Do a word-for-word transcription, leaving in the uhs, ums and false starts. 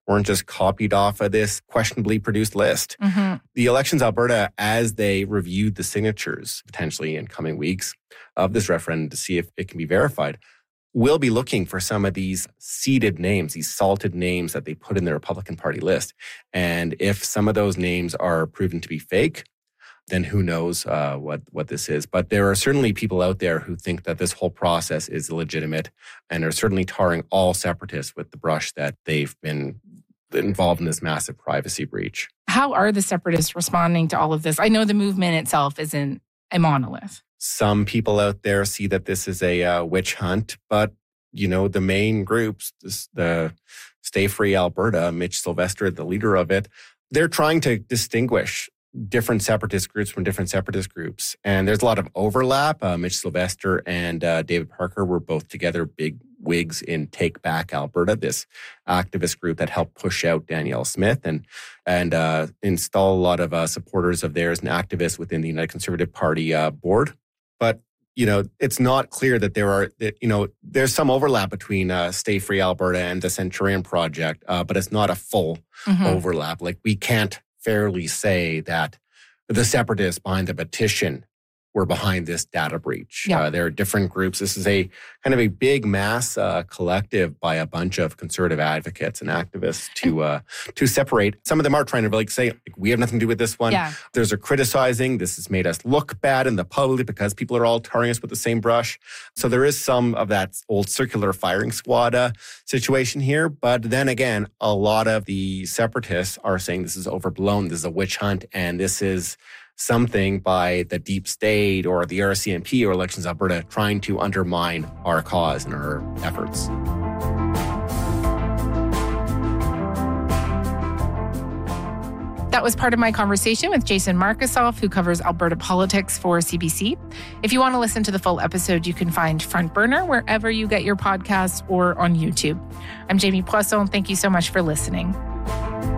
weren't just copied off of this questionably produced list. Mm-hmm. The Elections Alberta, as they reviewed the signatures potentially in coming weeks of this referendum to see if it can be verified, will be looking for some of these seeded names, these salted names that they put in the Republican Party list. And if some of those names are proven to be fake, then who knows uh, what, what this is. But there are certainly people out there who think that this whole process is illegitimate and are certainly tarring all separatists with the brush that they've been involved in this massive privacy breach. How are the separatists responding to all of this? I know the movement itself isn't a monolith. Some people out there see that this is a uh, witch hunt, but, you know, the main groups, this, the Stay Free Alberta, Mitch Sylvester, the leader of it, they're trying to distinguish different separatist groups from different separatist groups. And there's a lot of overlap. Uh, Mitch Sylvester and uh, David Parker were both together big wigs in Take Back Alberta, this activist group that helped push out Danielle Smith and and uh, install a lot of uh, supporters of theirs and activists within the United Conservative Party uh, board. But, you know, it's not clear that there are, that, you know, there's some overlap between uh, Stay Free Alberta and the Centurion Project, uh, but it's not a full mm-hmm. overlap. Like, we can't fairly say that the separatists behind the petition were behind this data breach. Yeah. Uh, there are different groups. This is a kind of a big mass uh, collective by a bunch of conservative advocates and activists to uh, to separate. Some of them are trying to like say, like, we have nothing to do with this one. Yeah. There's a criticizing. This has made us look bad in the public because people are all tarring us with the same brush. So there is some of that old circular firing squad uh, situation here. But then again, a lot of the separatists are saying this is overblown. This is a witch hunt, and this is something by the deep state or the R C M P or Elections Alberta trying to undermine our cause and our efforts. That was part of my conversation with Jason Markusoff, who covers Alberta politics for C B C. If you want to listen to the full episode, you can find Front Burner wherever you get your podcasts or on YouTube. I'm Jamie Poisson. Thank you so much for listening.